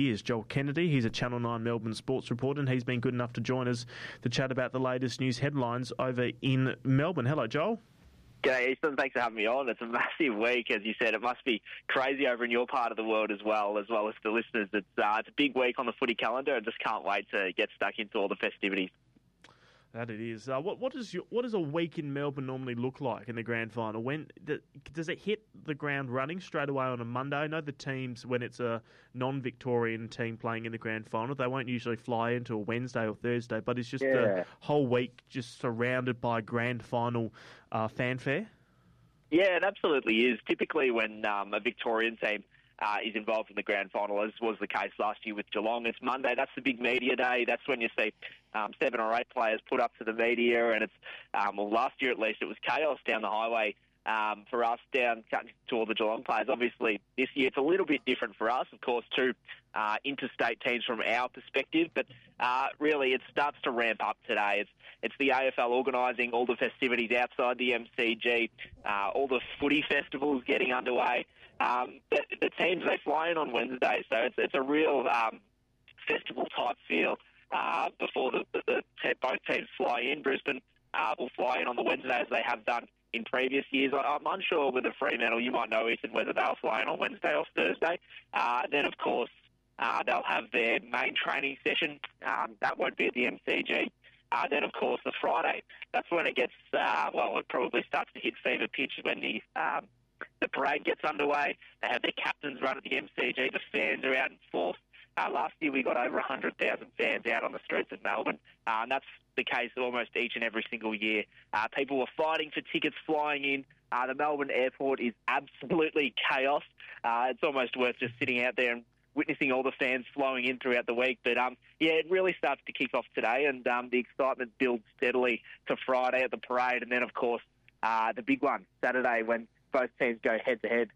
years. Joel Kennedy, he's a Channel 9 Melbourne sports reporter, and he's been good enough to join us to chat about the latest news headlines over in Melbourne. Hello, Joel. G'day, Easton. Thanks for having me on. It's a massive week, as you said. It must be crazy over in your part of the world as well as the listeners. It's a big week on the footy calendar. I just can't wait to get stuck into all the festivities. That it is. What does a week in Melbourne normally look like in the grand final? Does it hit the ground running straight away on a Monday? I know the teams, when it's a non-Victorian team playing in the grand final, they won't usually fly into a Wednesday or Thursday, but it's just the whole week just surrounded by grand final fanfare? Yeah, it absolutely is. Typically when a Victorian team is involved in the grand final, as was the case last year with Geelong. It's Monday, that's the big media day. That's when you see 7 or 8 players put up to the media, and it's, last year at least, it was chaos down the highway for us down to all the Geelong players. Obviously, this year it's a little bit different for us, of course, two interstate teams from our perspective, but really it starts to ramp up today. It's the AFL organising all the festivities outside the MCG, all the footy festivals getting underway. The teams, they fly in on Wednesday, so it's a real festival-type feel before both teams fly in. Brisbane will fly in on the Wednesday, as they have done in previous years. I'm unsure with the Fremantle, you might know, Ethan, whether they'll fly in on Wednesday or Thursday. Then, of course, they'll have their main training session. That won't be at the MCG. Then, of course, the Friday, that's when it gets, it probably starts to hit fever pitch when the parade gets underway. They have their captains run at the MCG. The fans are out in force. Last year we got over 100,000 fans out on the streets of Melbourne, and that's the case almost each and every single year. People were fighting for tickets flying in. The Melbourne airport is absolutely chaos. It's almost worth just sitting out there and witnessing all the fans flowing in throughout the week. But, it really starts to kick off today, and the excitement builds steadily to Friday at the parade, and then, of course, the big one, Saturday, when both teams go head-to-head.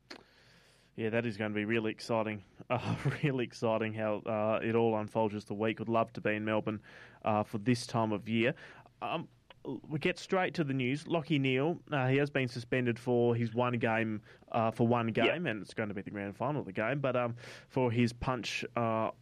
Yeah, that is going to be really exciting. Really exciting how it all unfolds as the week. Would love to be in Melbourne for this time of year. We get straight to the news. Lachie Neale, he has been suspended for his one game, and it's going to be the grand final of the game, but for his punch on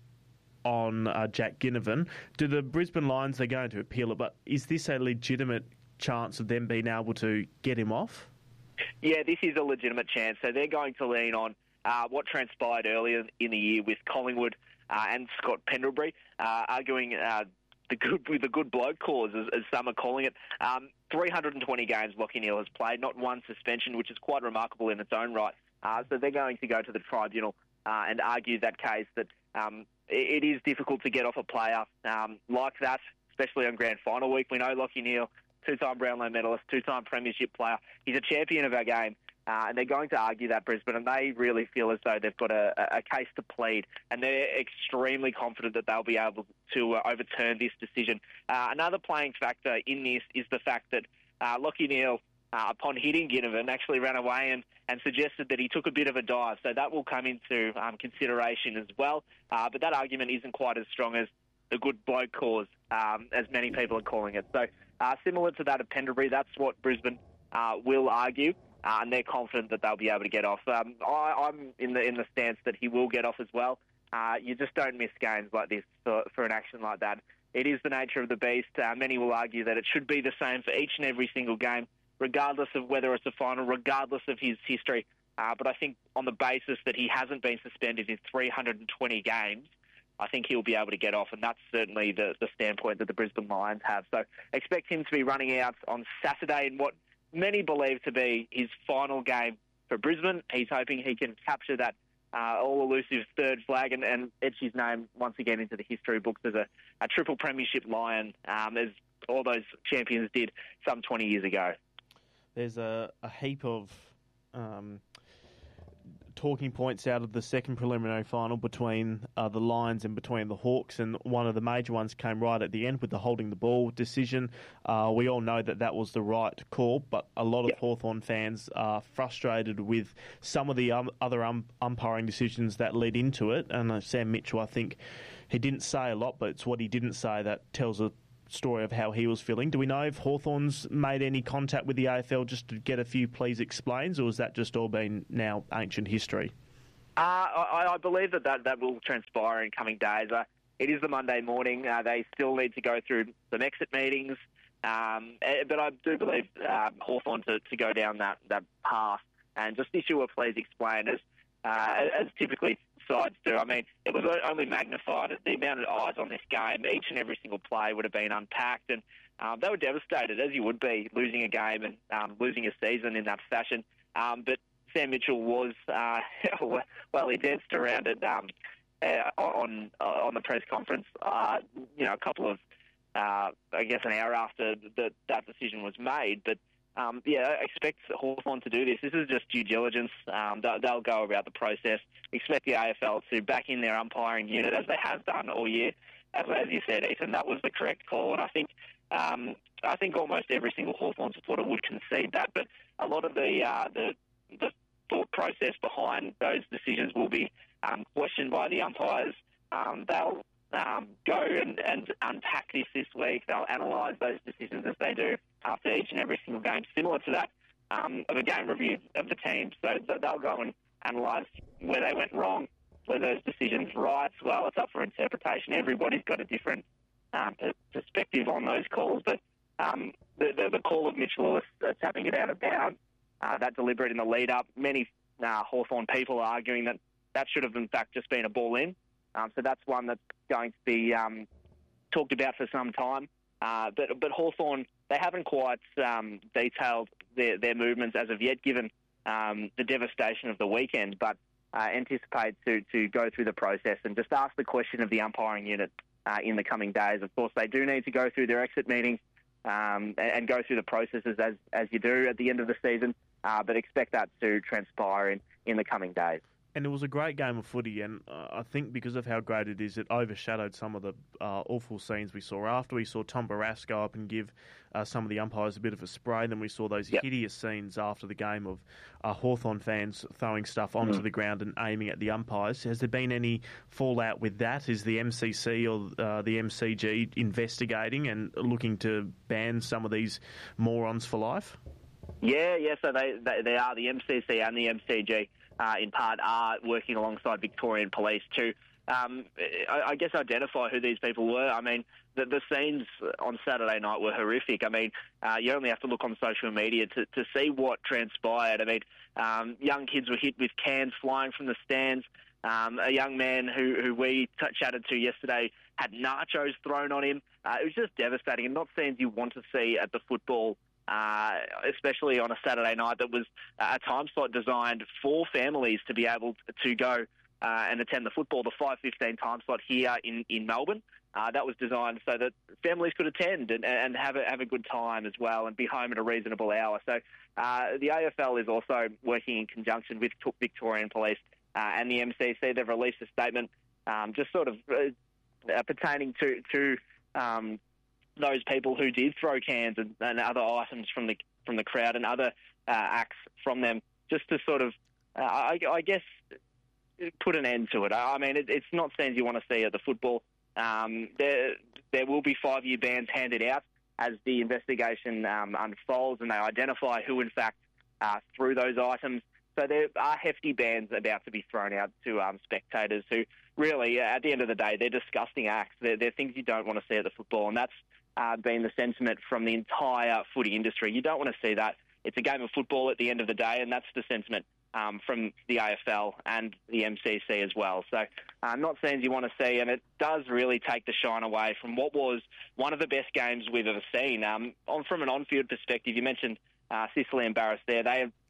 Jack Ginnivan. Do the Brisbane Lions, they're going to appeal it, but is this a legitimate chance of them being able to get him off? Yeah, this is a legitimate chance. So they're going to lean on what transpired earlier in the year with Collingwood and Scott Pendlebury, arguing the good bloke cause, as some are calling it. 320 games Lachie Neale has played, not one suspension, which is quite remarkable in its own right. So they're going to go to the tribunal and argue that case, that it is difficult to get off a player like that, especially on grand final week. We know Lachie Neale, two-time Brownlow medalist, two-time premiership player. He's a champion of our game, and they're going to argue that, Brisbane, and they really feel as though they've got a case to plead, and they're extremely confident that they'll be able to overturn this decision. Another playing factor in this is the fact that Lachie Neale, upon hitting Ginnivan, actually ran away and suggested that he took a bit of a dive, so that will come into consideration as well. But that argument isn't quite as strong as the good bloke cause, as many people are calling it. So similar to that of Pendlebury, that's what Brisbane will argue, and they're confident that they'll be able to get off. I'm in the stance that he will get off as well. You just don't miss games like this for an action like that. It is the nature of the beast. Many will argue that it should be the same for each and every single game, regardless of whether it's a final, regardless of his history. But I think on the basis that he hasn't been suspended in 320 games, I think he'll be able to get off, and that's certainly the standpoint that the Brisbane Lions have. So expect him to be running out on Saturday in what many believe to be his final game for Brisbane. He's hoping he can capture that all-elusive third flag and etch his name once again into the history books as a triple premiership Lion, as all those champions did some 20 years ago. There's a heap of talking points out of the second preliminary final between the Lions and between the Hawks, and one of the major ones came right at the end with the holding the ball decision. We all know that was the right call, but a lot of Hawthorn fans are frustrated with some of the other umpiring decisions that led into it. And Sam Mitchell, I think, he didn't say a lot, but it's what he didn't say that tells a story of how he was feeling. Do we know if Hawthorn's made any contact with the AFL just to get a few please explains, or has that just all been now ancient history? I believe that will transpire in coming days. It is the Monday morning. They still need to go through some exit meetings. But I do believe Hawthorn to go down that path and just issue a please explain as typically sides do. I mean, it was only magnified the amount of eyes on this game. Each and every single play would have been unpacked, and they were devastated, as you would be, losing a game and losing a season in that fashion. But Sam Mitchell was, he danced around it on the press conference, a couple of, an hour after that decision was made. But, I expect Hawthorn to do this. This is just due diligence. They'll go about the process. Expect the AFL to back in their umpiring unit, as they have done all year. As you said, Ethan, that was the correct call. And I think almost every single Hawthorn supporter would concede that. But a lot of the thought process behind those decisions will be questioned by the umpires. They'll go and unpack this week. They'll analyse those decisions as they do after each and every single game, similar to that of a game review of the team. So they'll go and analyse where they went wrong, were those decisions right. Well, it's up for interpretation. Everybody's got a different perspective on those calls. But the call of Mitch Lewis tapping it out of bounds, that deliberate in the lead-up, many Hawthorn people are arguing that should have, in fact, just been a ball in. So that's one that's going to be talked about for some time. But Hawthorn, they haven't quite detailed their movements as of yet, given the devastation of the weekend, but anticipate to go through the process and just ask the question of the umpiring unit in the coming days. Of course, they do need to go through their exit meetings and go through the processes as you do at the end of the season, but expect that to transpire in the coming days. And it was a great game of footy, and I think because of how great it is, it overshadowed some of the awful scenes we saw after. We saw Tom Barrass go up and give some of the umpires a bit of a spray. Then we saw those hideous scenes after the game of Hawthorn fans throwing stuff onto the ground and aiming at the umpires. Has there been any fallout with that? Is the MCC or the MCG investigating and looking to ban some of these morons for life? Yeah. So they are, the MCC and the MCG. In part, are working alongside Victorian Police to, I guess, identify who these people were. I mean, the scenes on Saturday night were horrific. I mean, you only have to look on social media to see what transpired. I mean, young kids were hit with cans flying from the stands. A young man who we chatted to yesterday had nachos thrown on him. It was just devastating, and not scenes you want to see at the football, especially on a Saturday night that was a time slot designed for families to be able to go and attend the football, the 5:15 time slot here in Melbourne. That was designed so that families could attend and have a good time as well and be home at a reasonable hour. So the AFL is also working in conjunction with Victorian Police and the MCC. They've released a statement just sort of pertaining to those people who did throw cans and other items from the crowd and other acts from them, just to sort of, I guess, put an end to it. I mean, it's not scenes you want to see at the football. There will be 5-year bans handed out as the investigation unfolds and they identify who, in fact, threw those items. So there are hefty bans about to be thrown out to spectators who really, at the end of the day, they're disgusting acts. They're things you don't want to see at the football, and that's been the sentiment from the entire footy industry. You don't want to see that. It's a game of football at the end of the day, and that's the sentiment from the AFL and the MCC as well. So not scenes you want to see, and it does really take the shine away from what was one of the best games we've ever seen. From an on-field perspective, you mentioned Sicily and Barrass there. They have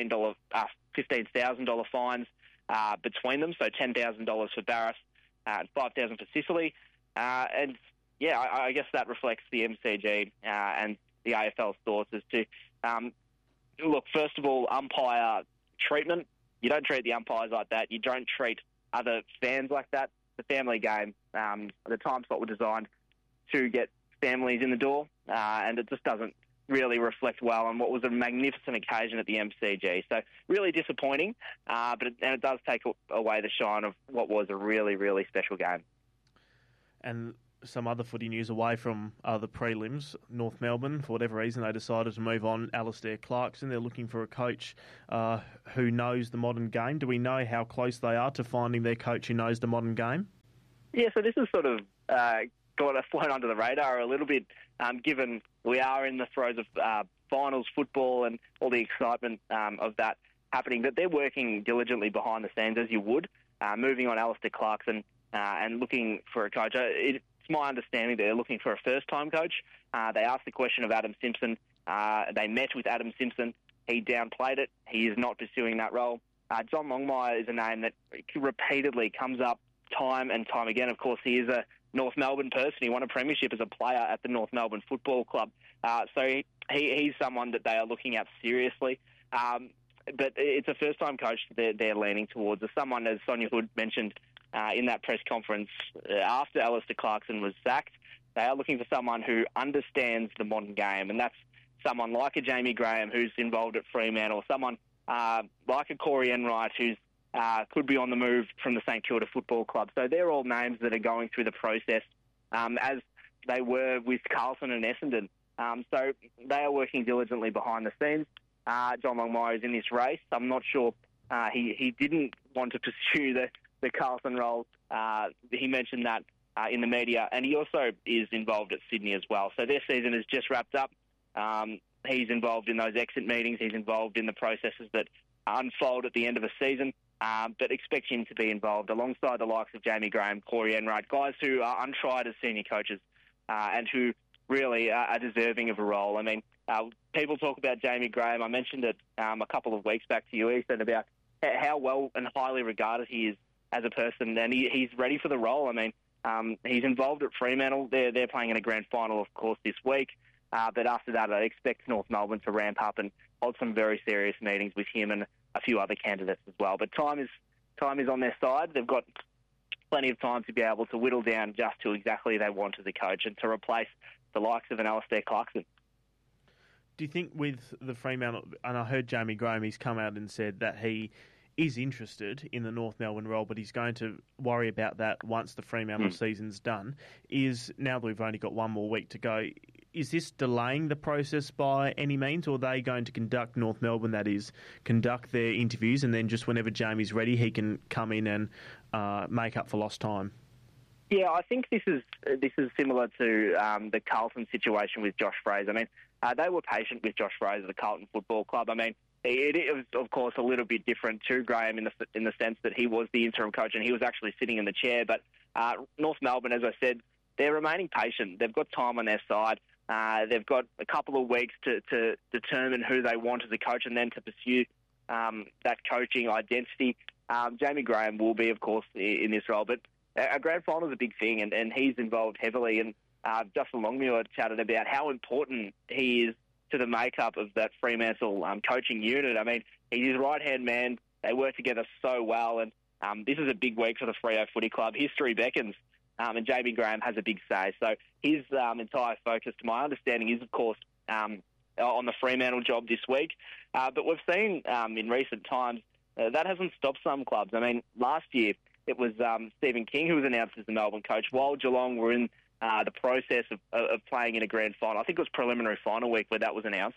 $15,000 fines between them, so $10,000 for Barrass and $5,000 for Sicily. And yeah, I guess that reflects the MCG and the AFL's thoughts as to, look, first of all, umpire treatment. You don't treat the umpires like that. You don't treat other fans like that. The family game, the time slot were designed to get families in the door, and it just doesn't really reflect well on what was a magnificent occasion at the MCG. So really disappointing, but it does take away the shine of what was a really, really special game. And some other footy news away from the prelims. North Melbourne, for whatever reason, they decided to move on Alistair Clarkson. They're looking for a coach who knows the modern game. Do we know how close they are to finding their coach who knows the modern game? Yeah, so this has sort of flown under the radar a little bit, given we are in the throes of finals football and all the excitement of that happening, that they're working diligently behind the scenes, as you would, moving on Alistair Clarkson and looking for a coach. It's my understanding that they're looking for a first-time coach. They asked the question of Adam Simpson. They met with Adam Simpson. He downplayed it. He is not pursuing that role. John Longmire is a name that repeatedly comes up time and time again. Of course, he is a North Melbourne person. He won a premiership as a player at the North Melbourne Football Club. So he's someone that they are looking at seriously. But it's a first-time coach they're leaning towards. As someone, as Sonia Hood mentioned in that press conference after Alistair Clarkson was sacked, they are looking for someone who understands the modern game, and that's someone like a Jamie Graham who's involved at Fremantle, or someone like a Corey Enright who's could be on the move from the St Kilda Football Club. So they're all names that are going through the process as they were with Carlton and Essendon. So they are working diligently behind the scenes. John Longmire is in this race. I'm not sure he didn't want to pursue the Carlton role. He mentioned that in the media, and he also is involved at Sydney as well. So their season has just wrapped up. He's involved in those exit meetings. He's involved in the processes that unfold at the end of a season. But expect him to be involved alongside the likes of Jamie Graham, Corey Enright, guys who are untried as senior coaches and who really are deserving of a role. I mean, people talk about Jamie Graham. I mentioned it a couple of weeks back to you, Ethan, about how well and highly regarded he is as a person, and he's ready for the role. I mean, he's involved at Fremantle. They're playing in a grand final, of course, this week. But after that, I expect North Melbourne to ramp up and hold some very serious meetings with him and a few other candidates as well. But time is on their side. They've got plenty of time to be able to whittle down just who exactly they want as a coach and to replace the likes of an Alistair Clarkson. Do you think with the Fremantle, and I heard Jamie Graham, he's come out and said that he is interested in the North Melbourne role, but he's going to worry about that once the Fremantle season's done, is now that we've only got one more week to go, is this delaying the process by any means, or are they going to conduct North Melbourne, that is, conduct their interviews, and then just whenever Jamie's ready, he can come in and make up for lost time? Yeah, I think this is similar to the Carlton situation with Josh Fraser. I mean, they were patient with Josh Fraser at the Carlton Football Club. I mean, it was, of course, a little bit different to Graham in the sense that he was the interim coach and he was actually sitting in the chair. But North Melbourne, as I said, they're remaining patient. They've got time on their side. They've got a couple of weeks to determine who they want as a coach and then to pursue that coaching identity. Jamie Graham will be, of course, in this role. But a grand final is a big thing, and he's involved heavily. And Justin Longmuir chatted about how important he is to the makeup of that Fremantle coaching unit. I mean, he's his right-hand man. They work together so well, and this is a big week for the Freo Footy Club. History beckons, and Jamie Graham has a big say. So his entire focus, to my understanding, is, of course, on the Fremantle job this week. But we've seen in recent times that hasn't stopped some clubs. I mean, last year it was Stephen King who was announced as the Melbourne coach, while Geelong were in the process of playing in a grand final. I think it was preliminary final week where that was announced.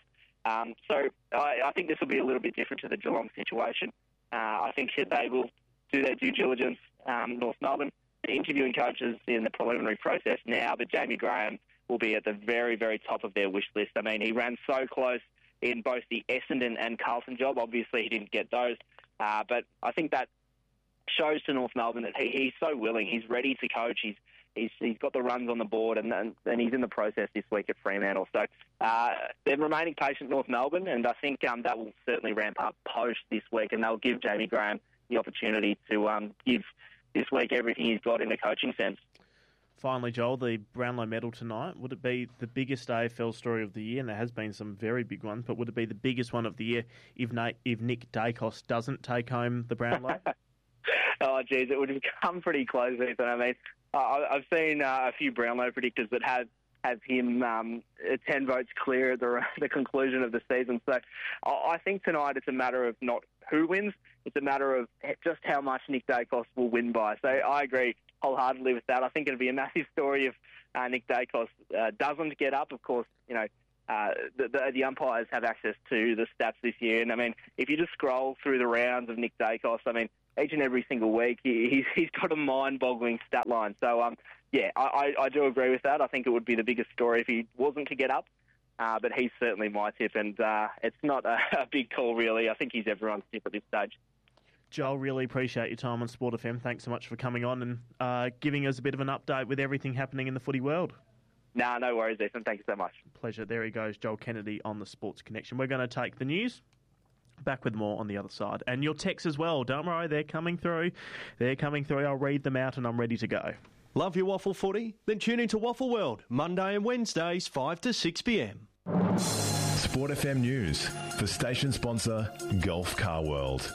So I think this will be a little bit different to the Geelong situation. I think they will do their due diligence, North Melbourne, interviewing coaches in the preliminary process now, but Jamie Graham will be at the very, very top of their wish list. I mean, he ran so close in both the Essendon and Carlton job. Obviously, he didn't get those, but I think that shows to North Melbourne that he's so willing. He's ready to coach. He's got the runs on the board, and he's in the process this week at Fremantle. So they're remaining patient, North Melbourne, and I think that will certainly ramp up post this week, and they'll give Jamie Graham the opportunity to give this week everything he's got in a coaching sense. Finally, Joel, the Brownlow medal tonight, would it be the biggest AFL story of the year? And there has been some very big ones, but would it be the biggest one of the year if Nick Dacos doesn't take home the Brownlow? Oh, geez, it would have come pretty close, Ethan. I mean, I've seen a few Brownlow predictors that have him 10 votes clear at the conclusion of the season. So I think tonight it's a matter of not who wins, it's a matter of just how much Nick Dacos will win by. So I agree. wholeheartedly with that. I think it'd be a massive story if Nick Dacos doesn't get up. Of course, the umpires have access to the stats this year, and I mean, if you just scroll through the rounds of Nick Dacos, I mean, each and every single week he's got a mind-boggling stat line. So I do agree with that. I think it would be the biggest story if he wasn't to get up. But he's certainly my tip, and it's not a big call, really. I think he's everyone's tip at this stage. Joel, really appreciate your time on Sport FM. Thanks so much for coming on and giving us a bit of an update with everything happening in the footy world. No worries, Ethan. Thank you so much. Pleasure. There he goes, Joel Kennedy on the Sports Connection. We're going to take the news. Back with more on the other side. And your texts as well. Don't worry, they're coming through. I'll read them out and I'm ready to go. Love your waffle footy? Then tune into Waffle World, Monday and Wednesdays, 5 to 6 p.m. Sport FM News, the station sponsor, Gulf Car World.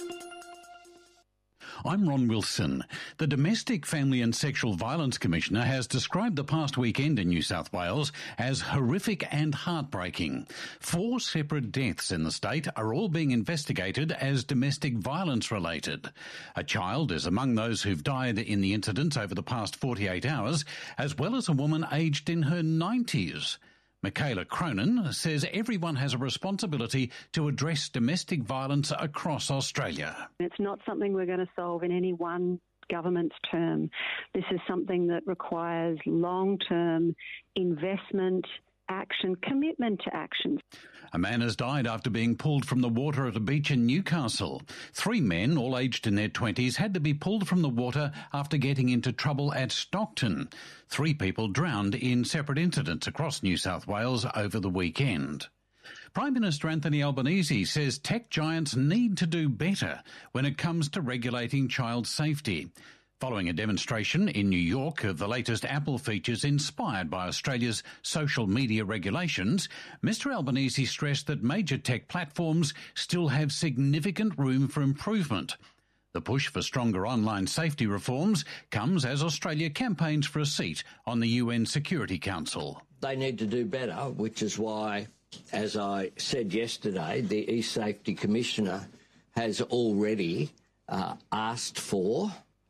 I'm Ron Wilson. The Domestic, Family and Sexual Violence Commissioner has described the past weekend in New South Wales as horrific and heartbreaking. 4 separate deaths in the state are all being investigated as domestic violence related. A child is among those who've died in the incidents over the past 48 hours, as well as a woman aged in her 90s. Michaela Cronin says everyone has a responsibility to address domestic violence across Australia. It's not something we're going to solve in any one government's term. This is something that requires long-term investment, action, commitment to action. A man has died after being pulled from the water at a beach in Newcastle. 3 men, all aged in their 20s, had to be pulled from the water after getting into trouble at Stockton. 3 people drowned in separate incidents across New South Wales over the weekend. Prime Minister Anthony Albanese says tech giants need to do better when it comes to regulating child safety. Following a demonstration in New York of the latest Apple features inspired by Australia's social media regulations, Mr Albanese stressed that major tech platforms still have significant room for improvement. The push for stronger online safety reforms comes as Australia campaigns for a seat on the UN Security Council. They need to do better, which is why, as I said yesterday, the e-Safety Commissioner has already asked for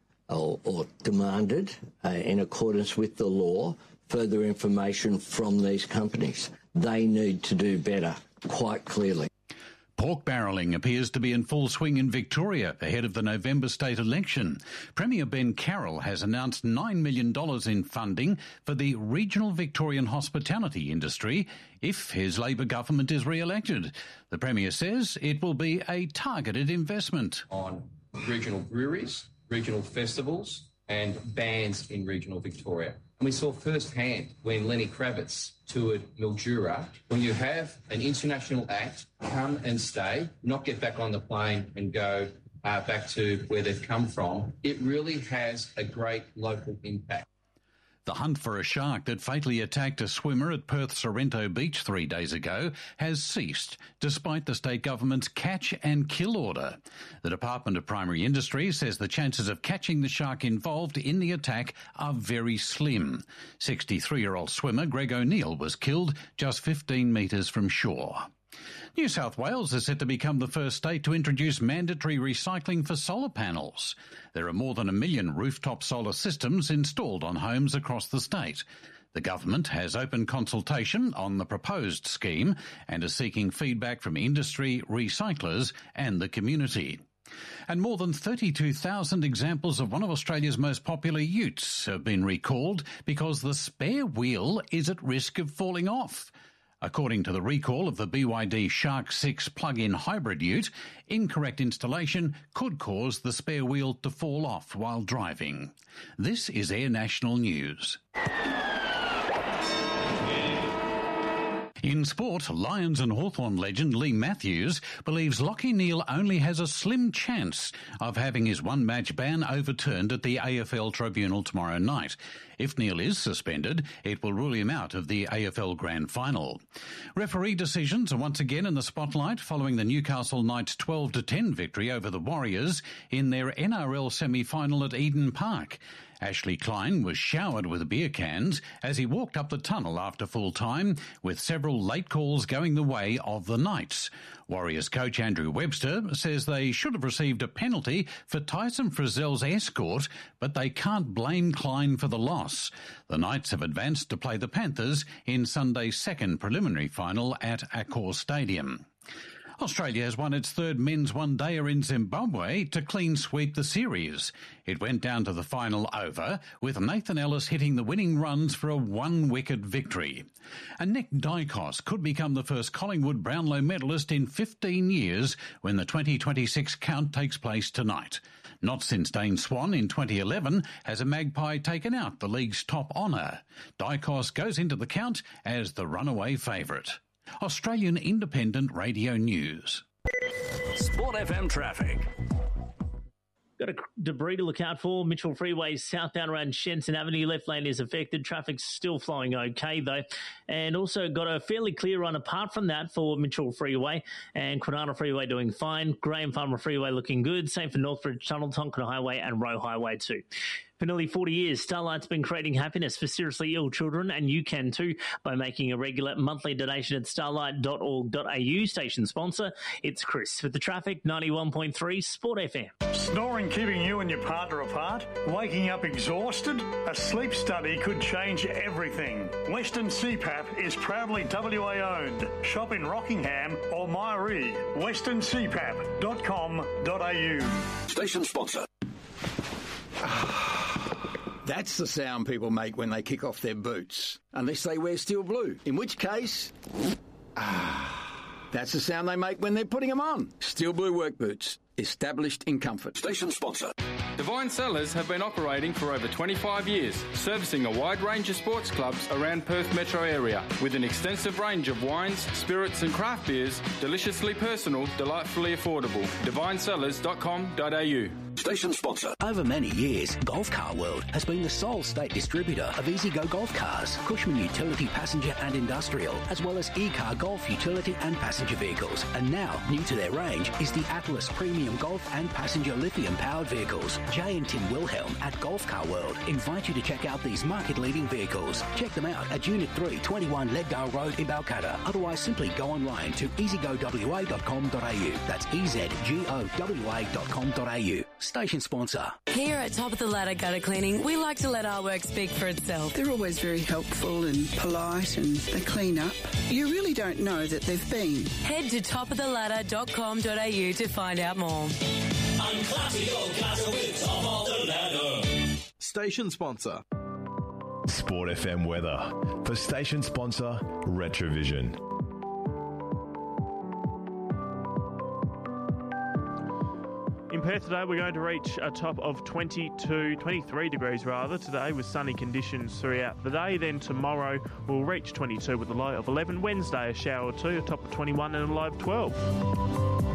or demanded, in accordance with the law, further information from these companies. They need to do better, quite clearly. Pork barrelling appears to be in full swing in Victoria ahead of the November state election. Premier Ben Carroll has announced $9 million in funding for the regional Victorian hospitality industry if his Labor government is re-elected. The Premier says it will be a targeted investment on regional breweries, regional festivals and bands in regional Victoria. And we saw firsthand when Lenny Kravitz toured Mildura, when you have an international act come and stay, not get back on the plane and go back to where they've come from, it really has a great local impact. The hunt for a shark that fatally attacked a swimmer at Perth's Sorrento Beach 3 days ago has ceased, despite the state government's catch and kill order. The Department of Primary Industry says the chances of catching the shark involved in the attack are very slim. 63-year-old swimmer Greg O'Neill was killed just 15 metres from shore. New South Wales is set to become the first state to introduce mandatory recycling for solar panels. There are more than 1 million rooftop solar systems installed on homes across the state. The government has opened consultation on the proposed scheme and is seeking feedback from industry, recyclers and the community. And more than 32,000 examples of one of Australia's most popular utes have been recalled because the spare wheel is at risk of falling off. According to the recall of the BYD Shark 6 plug-in hybrid ute, incorrect installation could cause the spare wheel to fall off while driving. This is Air National News. In sport, Lions and Hawthorn legend Lee Matthews believes Lachie Neale only has a slim chance of having his one-match ban overturned at the AFL Tribunal tomorrow night. If Neale is suspended, it will rule him out of the AFL Grand Final. Referee decisions are once again in the spotlight following the Newcastle Knights' 12-10 victory over the Warriors in their NRL semi-final at Eden Park. Ashley Klein was showered with beer cans as he walked up the tunnel after full time, with several late calls going the way of the Knights. Warriors coach Andrew Webster says they should have received a penalty for Tyson Frizzell's escort, but they can't blame Klein for the loss. The Knights have advanced to play the Panthers in Sunday's second preliminary final at Accor Stadium. Australia has won its third men's one-dayer in Zimbabwe to clean sweep the series. It went down to the final over, with Nathan Ellis hitting the winning runs for a one-wicket victory. And Nick Dykos could become the first Collingwood Brownlow medalist in 15 years when the 2026 count takes place tonight. Not since Dane Swan in 2011 has a Magpie taken out the league's top honour. Dykos goes into the count as the runaway favourite. Australian Independent Radio News. Sport FM traffic. Got a debris to look out for. Mitchell Freeway southbound around Shenson Avenue. Left lane is affected. Traffic's still flowing okay, though. And also got a fairly clear run apart from that for Mitchell Freeway. And Kwinana Freeway doing fine. Graham Farmer Freeway looking good. Same for Northbridge Tunnel, Tonkin Highway and Roe Highway too. For nearly 40 years, Starlight's been creating happiness for seriously ill children, and you can too by making a regular monthly donation at starlight.org.au. Station sponsor, it's Chris. With the traffic, 91.3 Sport FM. Snoring keeping you and your partner apart? Waking up exhausted? A sleep study could change everything. Western CPAP is proudly WA owned. Shop in Rockingham or Myree. westerncpap.com.au. Station sponsor. That's the sound people make when they kick off their boots. Unless they wear steel blue. In which case... that's the sound they make when they're putting them on. Steel blue work boots. Established in comfort. Station sponsor. Divine Cellars have been operating for over 25 years, servicing a wide range of sports clubs around Perth metro area, with an extensive range of wines, spirits and craft beers, deliciously personal, delightfully affordable. DivineCellars.com.au. Station sponsor. Over many years, Golf Car World has been the sole state distributor of EasyGo Golf Cars, Cushman Utility Passenger and Industrial, as well as E-Car Golf Utility and Passenger Vehicles. And now, new to their range is the Atlas Premium Golf and Passenger Lithium-powered vehicles. Jay and Tim Wilhelm at Golf Car World invite you to check out these market-leading vehicles. Check them out at Unit 3, 21 Leadgale Road in Balcatta. Otherwise, simply go online to easygowa.com.au. That's easygowa.com.au. Station sponsor. Here at Top of the Ladder Gutter Cleaning, we like to let our work speak for itself. They're always very helpful and polite, and they clean up. You really don't know that they've been. Head to topoftheladder.com.au to find out more. Unclutter your gutter with Top of the Ladder. Station sponsor. Sport FM weather for station sponsor Retrovision. In Perth today, we're going to reach a top of 23 degrees today, with sunny conditions throughout the day. Then tomorrow we'll reach 22 with a low of 11. Wednesday, a shower or two, a top of 21 and a low of 12.